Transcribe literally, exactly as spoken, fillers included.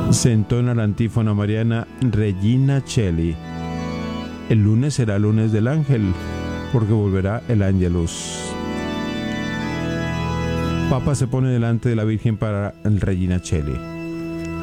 Se entona la antífona mariana Regina Coeli. El lunes será lunes del ángel, porque volverá el Ángelus. Papa se pone delante de la Virgen para Regina Coeli.